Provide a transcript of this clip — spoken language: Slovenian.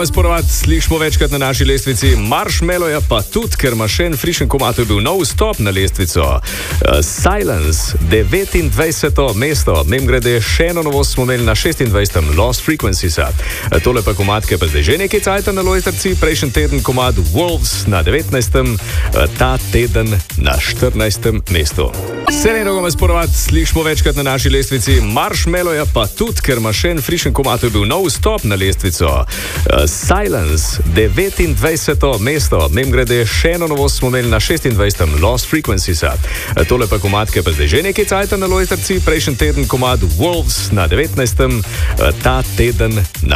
Gomez porovat slišimo večkrat na naši lestvici. Marshmallow pa tudi, ker ima še en frišen komad, to je bil nov stop na lestvico. Silence, 29. mesto. Mimogrede, še eno novost smo imeli na 26. Lost Frequencies. Tole pa komad, ki pa zdaj že nekaj cajta na lojtrci. Prejšnji teden komad Wolves na 19. Ta teden na 14. mestu. Selena Gomez porovat slišimo večkrat na naši lestvici. Marshmallow pa tudi, ker ima še en frišen komad, to je bil nov stop na lestvico. Silence, 29. mesto. Mimogrede, še eno novost smo imeli na 26. Lost Frequencies. Tole pa komad, ki pa zdaj že nekaj cajta na lojtrci. Prejšnji teden komad Wolves na 19. Ta teden na